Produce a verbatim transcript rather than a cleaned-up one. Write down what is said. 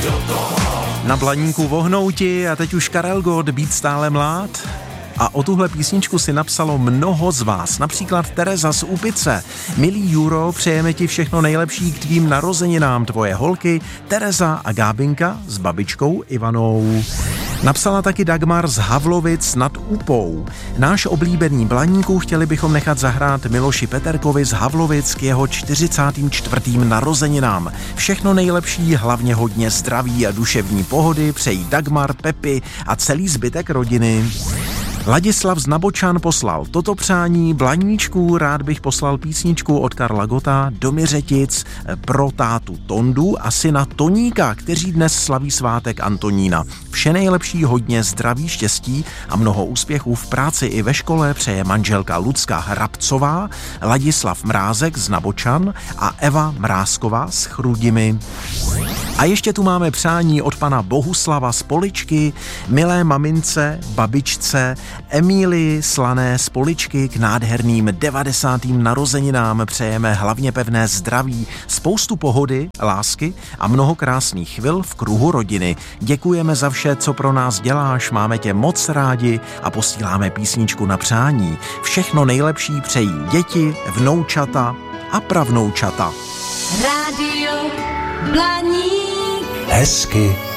Na Blaníku vohnouti a teď už Karel Gott, Být stále mlád. A o tuhle písničku si napsalo mnoho z vás, například Tereza z Úpice. Milý Juro, přejeme ti všechno nejlepší k tvým narozeninám, tvoje holky Tereza a Gábinka s babičkou Ivanou. Napsala taky Dagmar z Havlovic nad Úpou. Náš oblíbený Blaníku chtěli bychom nechat zahrát Miloši Peterkovi z Havlovic k jeho čtyřicátým čtvrtým narozeninám. Všechno nejlepší, hlavně hodně zdraví a duševní pohody přejí Dagmar, Pepi a celý zbytek rodiny. Ladislav z Nabočan poslal toto přání: Blaníčku, rád bych poslal písničku od Karla Gotta do Miřetic pro tátu Tondu a syna Toníka, kteří dnes slaví svátek Antonína. Vše nejlepší, hodně zdraví, štěstí a mnoho úspěchů v práci i ve škole přeje manželka Lucka Hrabcová, Ladislav Mrázek z Nabočan a Eva Mrázková z Chrudimi. A ještě tu máme přání od pana Bohuslava z Poličky, milé mamince, babičce Emílii Slané z Poličky k nádherným devadesátým narozeninám přejeme hlavně pevné zdraví, spoustu pohody, lásky a mnoho krásných chvil v kruhu rodiny. Děkujeme za vše, co pro nás děláš, máme tě moc rádi a posíláme písničku na přání. Všechno nejlepší přejí děti, vnoučata a pravnoučata. Rádio Blaník. Hezky